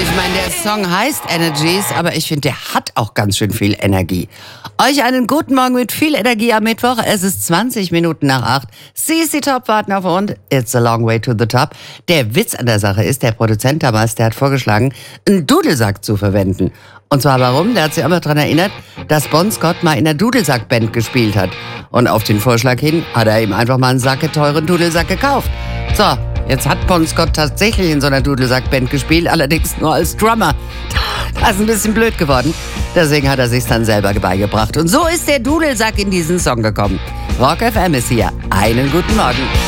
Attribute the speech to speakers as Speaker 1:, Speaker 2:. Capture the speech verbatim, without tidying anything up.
Speaker 1: Ich meine, der Song heißt Energies, aber ich finde, der hat auch ganz schön viel Energie. Euch einen guten Morgen mit viel Energie am Mittwoch. Es ist zwanzig Minuten nach acht. C C Top warten auf uns. It's a long way to the top. Der Witz an der Sache ist, der Produzent damals, der hat vorgeschlagen, einen Dudelsack zu verwenden. Und zwar warum? Der hat sich immer daran erinnert, dass Bon Scott mal in der Dudelsack-Band gespielt hat. Und auf den Vorschlag hin hat er ihm einfach mal einen sacketeuren Dudelsack gekauft. So, jetzt hat Bon Scott tatsächlich in so einer Dudelsack-Band gespielt, allerdings nur als Drummer. Das ist ein bisschen blöd geworden. Deswegen hat er sich's dann selber beigebracht. Und so ist der Dudelsack in diesen Song gekommen. Rock F M ist hier. Einen guten Morgen.